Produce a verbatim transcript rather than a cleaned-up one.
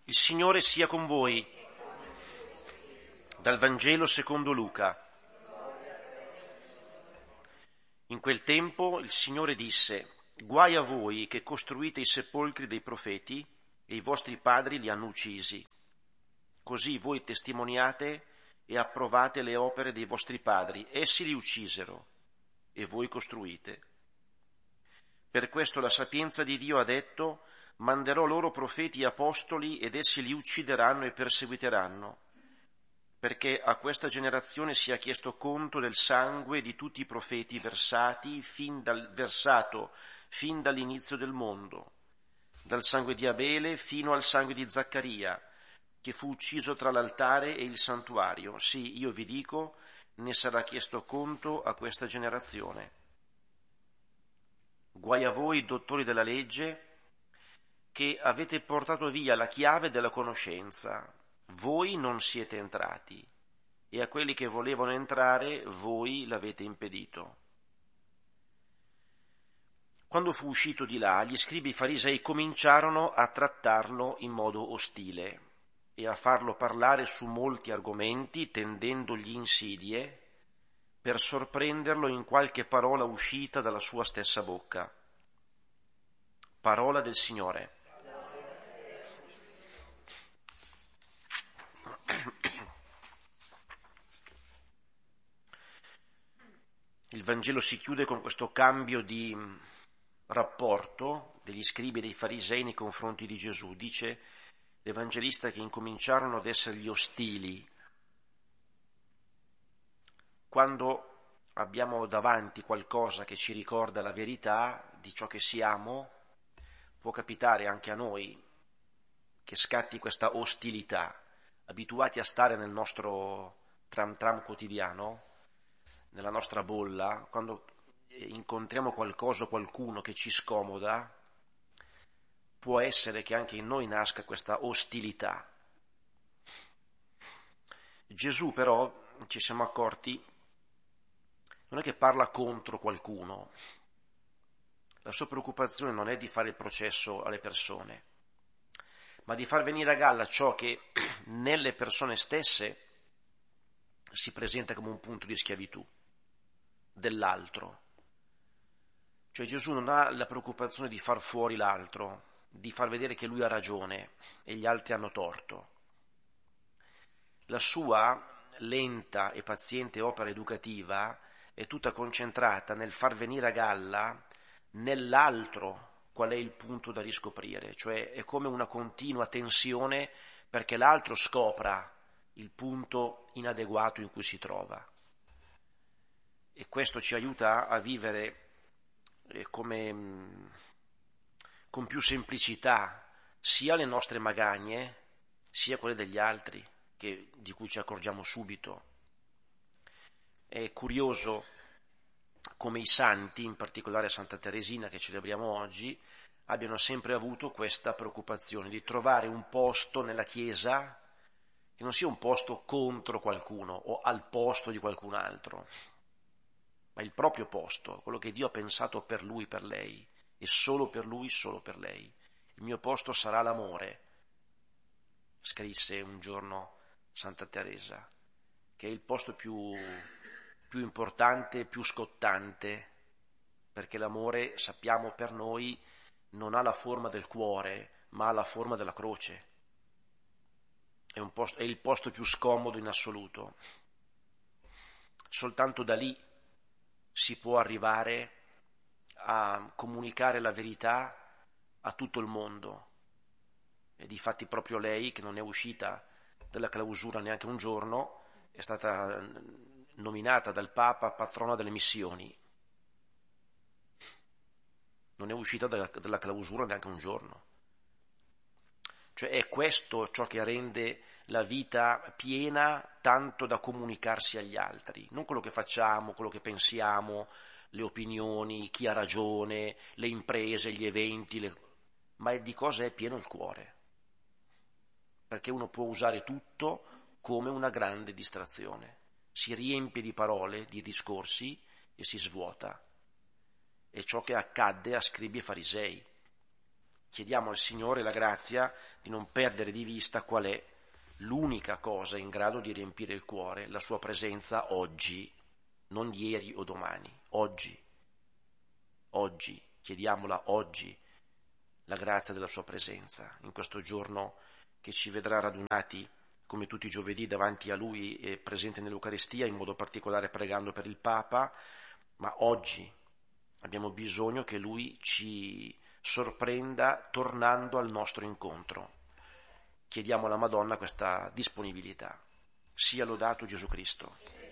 Il Signore sia con voi. Dal Vangelo secondo Luca. In quel tempo il Signore disse: Guai a voi che costruite i sepolcri dei profeti e i vostri padri li hanno uccisi. Così voi testimoniate e approvate le opere dei vostri padri. Essi li uccisero e voi costruite. Per questo la sapienza di Dio ha detto: manderò loro profeti e apostoli ed essi li uccideranno e perseguiteranno, perché a questa generazione sia chiesto conto del sangue di tutti i profeti versati fin dal, versato fin dall'inizio del mondo, dal sangue di Abele fino al sangue di Zaccaria, che fu ucciso tra l'altare e il santuario. Sì, io vi dico, ne sarà chiesto conto a questa generazione. Guai a voi, dottori della legge, che avete portato via la chiave della conoscenza. Voi non siete entrati, e a quelli che volevano entrare voi l'avete impedito. Quando fu uscito di là, gli scribi farisei cominciarono a trattarlo in modo ostile e a farlo parlare su molti argomenti, tendendogli insidie per sorprenderlo in qualche parola uscita dalla sua stessa bocca. Parola del Signore. Il Vangelo si chiude con questo cambio di rapporto degli scribi e dei farisei nei confronti di Gesù. Dice l'Evangelista che incominciarono ad essergli ostili. Quando abbiamo davanti qualcosa che ci ricorda la verità di ciò che siamo, può capitare anche a noi che scatti questa ostilità, abituati a stare nel nostro tram tram quotidiano, nella nostra bolla. Quando incontriamo qualcosa o qualcuno che ci scomoda, può essere che anche in noi nasca questa ostilità. Gesù però, ci siamo accorti, non è che parla contro qualcuno. La sua preoccupazione non è di fare il processo alle persone, ma di far venire a galla ciò che nelle persone stesse si presenta come un punto di schiavitù dell'altro. Cioè Gesù non ha la preoccupazione di far fuori l'altro, di far vedere che lui ha ragione e gli altri hanno torto. La sua lenta e paziente opera educativa è tutta concentrata nel far venire a galla nell'altro qual è il punto da riscoprire, cioè è come una continua tensione perché l'altro scopra il punto inadeguato in cui si trova. E questo ci aiuta a vivere come con più semplicità sia le nostre magagne sia quelle degli altri, che, di cui ci accorgiamo subito. È curioso come i santi, in particolare Santa Teresina che celebriamo oggi, abbiano sempre avuto questa preoccupazione di trovare un posto nella Chiesa che non sia un posto contro qualcuno o al posto di qualcun altro, ma il proprio posto, quello che Dio ha pensato per lui, per lei, e solo per lui, solo per lei. Il mio posto sarà l'amore, scrisse un giorno Santa Teresa, che è il posto più, più importante, più scottante, perché l'amore, sappiamo, per noi non ha la forma del cuore, ma ha la forma della croce. È, un posto, è il posto più scomodo in assoluto. Soltanto da lì si può arrivare a comunicare la verità a tutto il mondo. E difatti proprio lei, che non è uscita dalla clausura neanche un giorno, è stata nominata dal Papa patrona delle missioni. Non è uscita dalla, dalla clausura neanche un giorno. Cioè è questo ciò che rende la vita piena, tanto da comunicarsi agli altri, non quello che facciamo, quello che pensiamo, le opinioni, chi ha ragione, le imprese, gli eventi, le... ma di cosa è pieno il cuore. Perché uno può usare tutto come una grande distrazione. Si riempie di parole, di discorsi e si svuota. È ciò che accadde a scribi e farisei. Chiediamo al Signore la grazia di non perdere di vista qual è l'unica cosa in grado di riempire il cuore, la sua presenza oggi, non ieri o domani, oggi, oggi, chiediamola oggi, la grazia della sua presenza, in questo giorno che ci vedrà radunati come tutti i giovedì davanti a Lui e presente nell'Eucaristia, in modo particolare pregando per il Papa, ma oggi abbiamo bisogno che Lui ci sorprenda tornando al nostro incontro. Chiediamo alla Madonna questa disponibilità. Sia lodato Gesù Cristo.